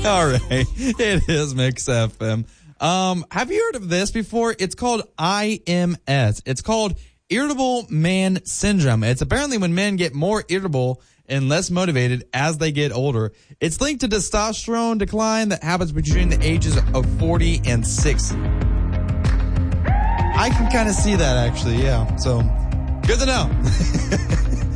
All right. It is Mix FM. Have you heard of this before? It's called IMS. It's called Irritable Man Syndrome. It's apparently when men get more irritable and less motivated as they get older. It's linked to testosterone decline that happens between the ages of 40 and 60. I can kind of see that, actually, yeah. So, good to know.